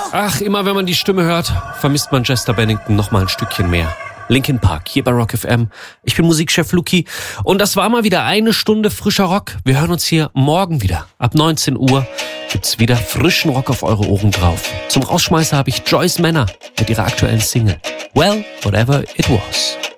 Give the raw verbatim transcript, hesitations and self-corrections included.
Ach, immer wenn man die Stimme hört, vermisst man Chester Bennington noch mal ein Stückchen mehr. Linkin Park, hier bei Rock F M. Ich bin Musikchef Luki und das war mal wieder eine Stunde frischer Rock. Wir hören uns hier morgen wieder. Ab neunzehn Uhr gibt's wieder frischen Rock auf eure Ohren drauf. Zum Rausschmeißer habe ich Joyce Manor mit ihrer aktuellen Single Well, Whatever It Was.